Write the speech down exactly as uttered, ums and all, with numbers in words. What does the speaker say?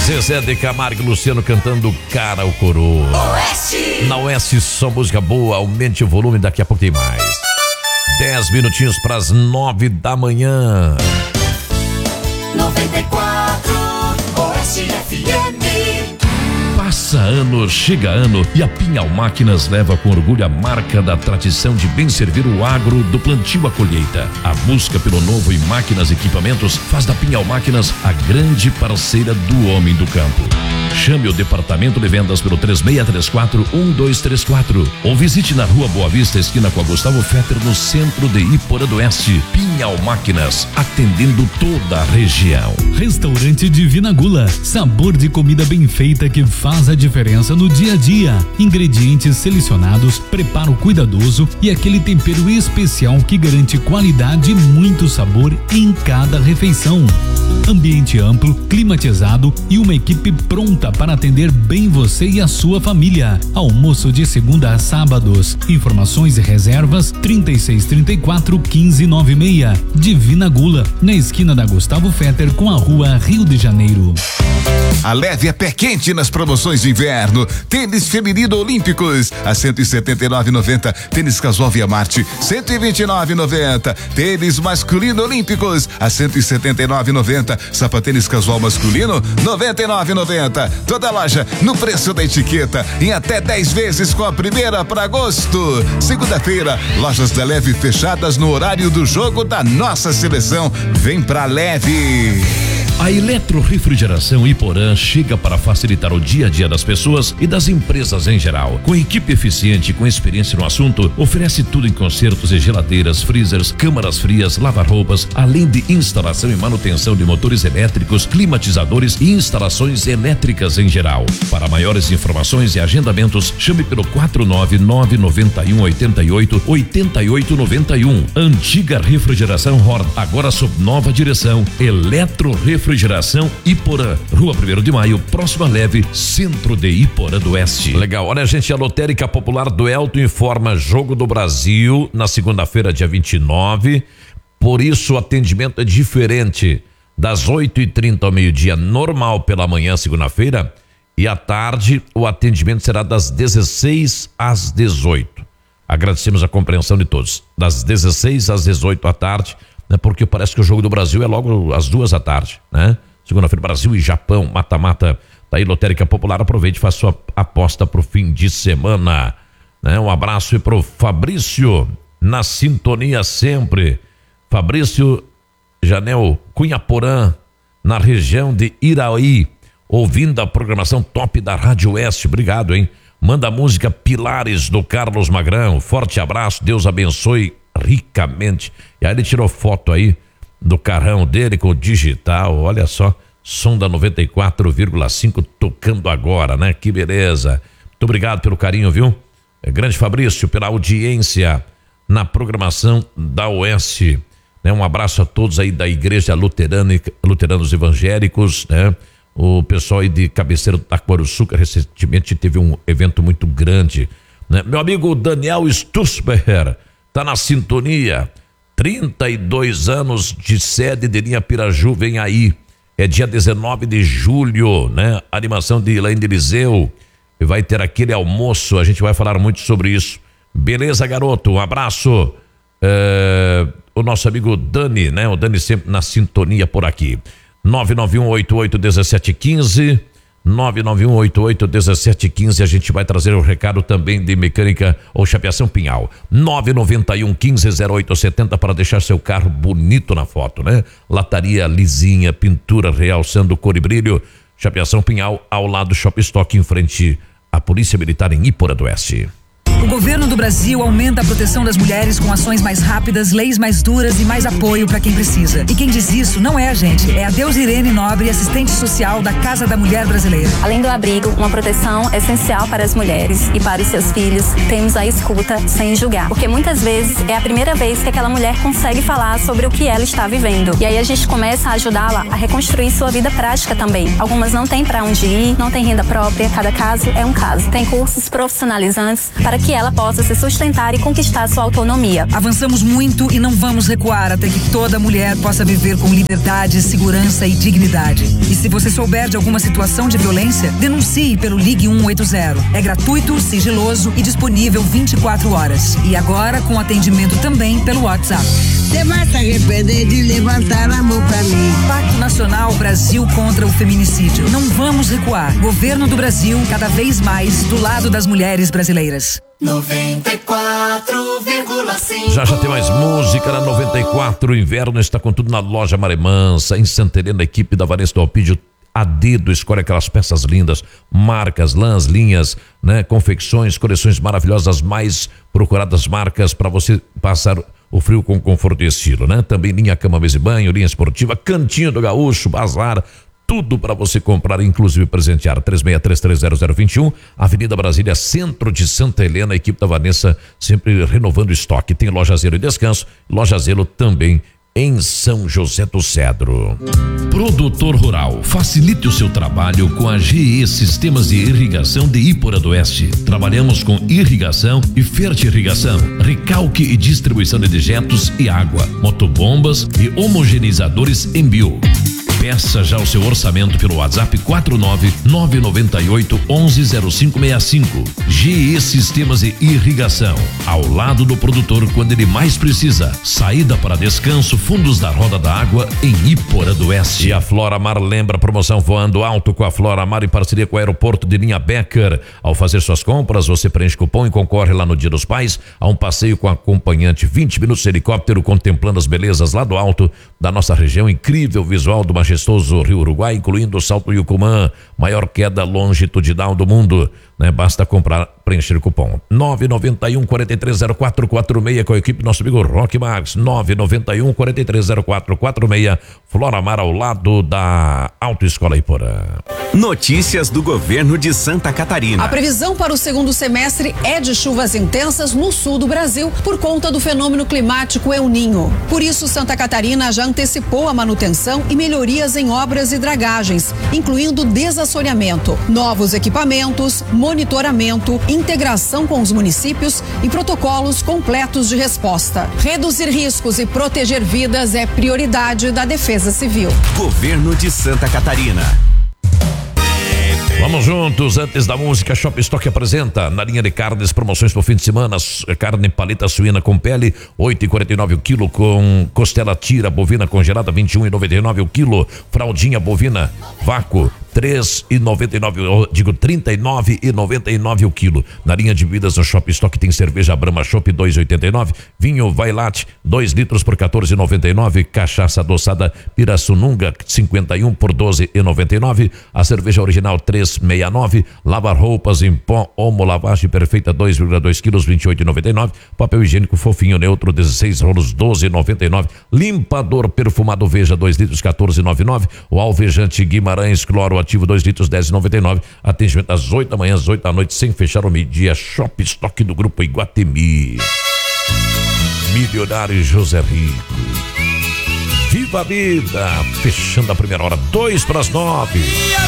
Zezé de Camargo e Luciano cantando Cara ao Coroa. Oeste. Na Oeste só música boa, aumente o volume, daqui a pouco tem mais. Dez minutinhos para as nove da manhã. noventa e quatro Oeste F M. Passa ano, chega ano e a Pinhal Máquinas leva com orgulho a marca da tradição de bem servir o agro do plantio à colheita. A busca pelo novo em máquinas e equipamentos faz da Pinhal Máquinas a grande parceira do homem do campo. Chame o departamento de vendas pelo três seis três quatro, um dois três quatro ou visite na Rua Boa Vista, esquina com a Gustavo Fetter, no centro de Iporã do Oeste. Pinhal Máquinas, atendendo toda a região. Restaurante Divina Gula, sabor de comida bem feita que faz a diferença no dia a dia. Ingredientes selecionados, preparo cuidadoso e aquele tempero especial que garante qualidade e muito sabor em cada refeição. Ambiente amplo, climatizado e uma equipe pronta para atender bem você e a sua família. Almoço de segunda a sábados. Informações e reservas trinta e seis, trinta e quatro, quinze, noventa e seis. Divina Gula, na esquina da Gustavo Fetter com a Rua Rio de Janeiro. A leve é pé quente nas promoções de inverno. Tênis feminino olímpicos a cento e setenta e nove reais e noventa centavos. Tênis casual Via Marte cento e vinte e nove reais e noventa centavos. Tênis masculino olímpicos a cento e setenta e nove reais e noventa centavos. Sapatênis casual masculino noventa e nove reais e noventa centavos. Toda loja no preço da etiqueta em até dez vezes com a primeira para agosto. Segunda-feira, lojas da Leve fechadas no horário do jogo da nossa seleção. Vem pra Leve. A Eletrorefrigeração Iporã chega para facilitar o dia a dia das pessoas e das empresas em geral. Com equipe eficiente e com experiência no assunto, oferece tudo em consertos e geladeiras, freezers, câmaras frias, lavar-roupas, além de instalação e manutenção de motores elétricos, climatizadores e instalações elétricas em geral. Para maiores informações e agendamentos, chame pelo quatro nove nove, nove um, oito oito, oito oito nove um. Antiga Refrigeração Horn, agora sob nova direção. Eletrorefrigeração Refrigeração Iporã, Rua primeiro de Maio, próxima Leve, centro de Iporã do Oeste. Legal, olha gente, a Lotérica Popular do Elton informa Jogo do Brasil na segunda-feira, dia vinte e nove, por isso o atendimento é diferente, das oito e trinta ao meio-dia, normal pela manhã, segunda-feira, e à tarde o atendimento será das dezesseis às dezoito. Agradecemos a compreensão de todos, das dezesseis às dezoito à tarde, né, porque parece que o Jogo do Brasil é logo às duas da tarde, né? Segunda-feira, Brasil e Japão, mata-mata. Tá aí, Lotérica Popular, aproveite e faça sua aposta pro fim de semana, né? Um abraço e pro Fabrício, na sintonia sempre. Fabrício Janel Cunhaporã, na região de Iraí, ouvindo a programação top da Rádio Oeste. Obrigado, hein? Manda a música Pilares do Carlos Magrão. Forte abraço, Deus abençoe ricamente. E aí ele tirou foto aí do carrão dele com o digital, olha só, som da noventa e quatro vírgula cinco tocando agora, né? Que beleza. Muito obrigado pelo carinho, viu? É, grande Fabrício, pela audiência na programação da Oeste, né? Um abraço a todos aí da Igreja Luterana e Luteranos Evangélicos, né? O pessoal aí de Cabeceira do Taquaruçu, que recentemente teve um evento muito grande, né? Meu amigo Daniel Stussberger tá na sintonia, trinta e dois anos de sede de linha Piraju, vem aí, é dia dezenove de julho, né? Animação de Elaine Eliseu, e vai ter aquele almoço, a gente vai falar muito sobre isso. Beleza, garoto, um abraço. É, o nosso amigo Dani, né? O Dani sempre na sintonia por aqui. nove nove um oito oito um sete um cinco, nove nove um oito oito um sete um cinco. A gente vai trazer o recado também de mecânica ou chapeação Pinhal. nove nove um, quinze, zero oito setenta para deixar seu carro bonito na foto, né? Lataria lisinha, pintura realçando cor e brilho. Chapeação Pinhal, ao lado do Shop Stock, em frente à Polícia Militar em Iporã do Oeste. O governo do Brasil aumenta a proteção das mulheres com ações mais rápidas, leis mais duras e mais apoio para quem precisa. E quem diz isso não é a gente, é a Deus Irene Nobre, assistente social da Casa da Mulher Brasileira. Além do abrigo, uma proteção essencial para as mulheres e para os seus filhos, temos a escuta sem julgar. Porque muitas vezes é a primeira vez que aquela mulher consegue falar sobre o que ela está vivendo. E aí a gente começa a ajudá-la a reconstruir sua vida prática também. Algumas não têm para onde ir, não têm renda própria, cada caso é um caso. Tem cursos profissionalizantes para que ela possa se sustentar e conquistar sua autonomia. Avançamos muito e não vamos recuar até que toda mulher possa viver com liberdade, segurança e dignidade. E se você souber de alguma situação de violência, denuncie pelo Ligue um oito zero. É gratuito, sigiloso e disponível vinte e quatro horas. E agora com atendimento também pelo WhatsApp. Você vai se arrepender de levantar a mão pra mim. Pacto Nacional Brasil contra o Feminicídio. Não vamos recuar. Governo do Brasil, cada vez mais do lado das mulheres brasileiras. noventa e quatro vírgula cinco. Já já tem mais música na noventa e quatro. O inverno está com tudo na loja Maremansa, em Santa Helena, a equipe da Vanessa do Alpídio a dedo escolhe aquelas peças lindas, marcas, lãs, linhas, né, confecções, coleções maravilhosas, as mais procuradas marcas para você passar o frio com conforto e estilo, né? Também linha cama, mesa e banho, linha esportiva, Cantinho do Gaúcho, bazar, tudo para você comprar, inclusive presentear. Três seis três três zero zero dois um, Avenida Brasília, centro de Santa Helena, a equipe da Vanessa sempre renovando o estoque. Tem Loja Zelo e Descanso, Loja Zelo também em São José do Cedro. Produtor Rural, facilite o seu trabalho com a G E Sistemas de Irrigação de Ípora do Oeste. Trabalhamos com irrigação e fertirrigação, recalque e distribuição de dejetos e água, motobombas e homogeneizadores em bio. Peça já o seu orçamento pelo WhatsApp quatro nove nove nove oito um um zero cinco seis cinco. G E Sistemas de Irrigação, ao lado do produtor quando ele mais precisa. Saída para descanso, fundos da Roda da Água em Ípora do Oeste. E a Flora Mar lembra a promoção Voando Alto com a Flora Mar em parceria com o aeroporto de Linha Becker. Ao fazer suas compras, você preenche cupom e concorre lá no Dia dos Pais a um passeio com acompanhante, vinte minutos de helicóptero contemplando as belezas lá do alto da nossa região. Incrível visual do majestoso Rio Uruguai, incluindo o Salto Yucumã, maior queda longitudinal do mundo, né? Basta comprar, preencher o cupom nove nove um quatro três zero quatro quatro seis com a equipe nosso amigo Roque Max. Nove nove um quatro três zero quatro quatro seis. Flora Mar, ao lado da Autoescola Iporã. Notícias do governo de Santa Catarina. A previsão para o segundo semestre é de chuvas intensas no sul do Brasil por conta do fenômeno climático El Ninho. Por isso, Santa Catarina já antecipou a manutenção e melhorias em obras e dragagens, incluindo desassoreamento, novos equipamentos, monitoramento, integração com os municípios e protocolos completos de resposta. Reduzir riscos e proteger vidas é prioridade da Defesa Civil. Governo de Santa Catarina. Vamos juntos, antes da música, Shop Stock apresenta na linha de carnes, promoções pro fim de semana, carne paleta suína com pele, oito e quarenta e nove o quilo, com costela tira bovina congelada, vinte e um e noventa e nove o quilo, fraldinha bovina, vácuo, três e noventa e nove, digo trinta e nove e noventa e nove o quilo. Na linha de bebidas no Shop Stock tem cerveja Brahma Chopp dois e oitenta e nove, vinho Vailate dois litros por quatorze e noventa e nove, cachaça adoçada Pirassununga cinquenta e um por doze e noventa e nove, a cerveja original três sessenta e nove, lavar roupas em pó Omo lavagem perfeita dois vírgula dois quilos vinte e oito e noventa e nove, papel higiênico fofinho neutro dezesseis rolos doze e noventa e nove, limpador perfumado Veja dois litros quatorze e noventa e nove, o alvejante Guimarães cloro ativo dois litros dez e noventa e nove, atendimento às oito da manhã às oito da noite sem fechar o meio-dia. Shop Stock do Grupo Iguatemi. Milionário José Rico, viva a vida, fechando a primeira hora, dois para as nove.